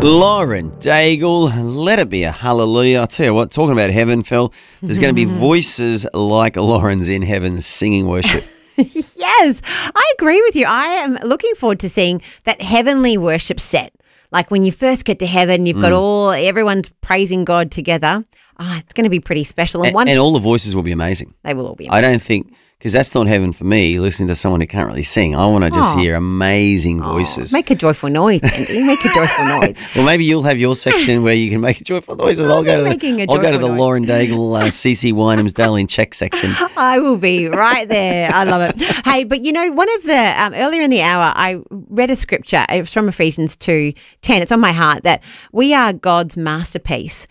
Lauren Daigle, let it be a hallelujah. I'll tell you what, talking about heaven, Phil, there's going to be voices like Lauren's in heaven singing worship. Yes, I agree with you. I am looking forward to seeing that heavenly worship set. Like when you first get to heaven, you've got everyone's praising God together. It's going to be pretty special. And all the voices will be amazing. They will all be amazing. I don't think, because that's not heaven for me, listening to someone who can't really sing. I want to just hear amazing voices. Make a joyful noise, Andy. Make a joyful noise. Well, maybe you'll have your section where you can make a joyful noise, and I'll go to the Lauren Daigle, CC Wineham's Darlene Check section. I will be right there. I love it. Hey, but you know, one of the earlier in the hour, I read a scripture. It was from Ephesians 2:10. It's on my heart that we are God's masterpiece.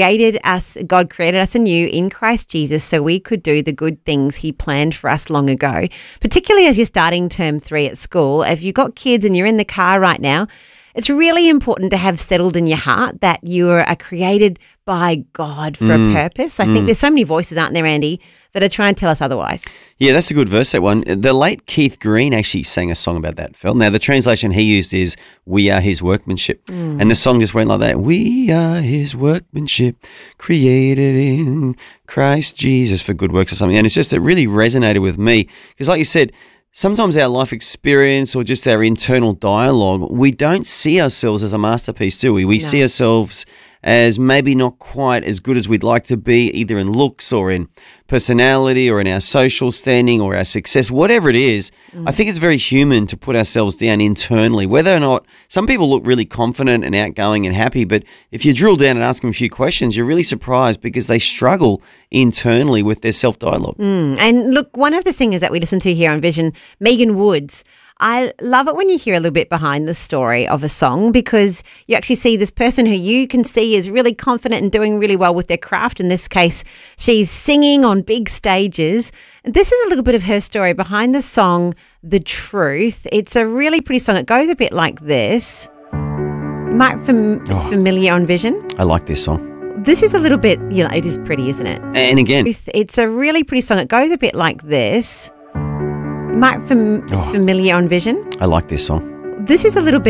God created us anew in Christ Jesus so we could do the good things He planned for us long ago. Particularly as you're starting term 3 at school, if you've got kids and you're in the car right now, it's really important to have settled in your heart that you are created by God for a purpose. I think there's so many voices, aren't there, Andy, that are trying to tell us otherwise. Yeah, that's a good verse, that one. The late Keith Green actually sang a song about that, Phil. Now, the translation he used is, "We are His workmanship." And the song just went like that. We are His workmanship, created in Christ Jesus for good works or something. And it's just, it really resonated with me. Because like you said, sometimes our life experience or just our internal dialogue, we don't see ourselves as a masterpiece, do we? We see ourselves as maybe not quite as good as we'd like to be, either in looks or in personality or in our social standing or our success, whatever it is. I think it's very human to put ourselves down internally, whether or not some people look really confident and outgoing and happy, but if you drill down and ask them a few questions, you're really surprised because they struggle internally with their self-dialogue. And look, one of the singers that we listen to here on Vision, Megan Woods, I love it when you hear a little bit behind the story of a song because you actually see this person who you can see is really confident and doing really well with their craft. In this case, she's singing on big stages. This is a little bit of her story behind the song, The Truth. It's a really pretty song. It goes a bit like this. You might it's familiar on Vision. I like this song. This is a little bit, it is pretty, isn't it? And again, it's a really pretty song. It goes a bit like this. You might familiar on Vision. I like this song. This is a little bit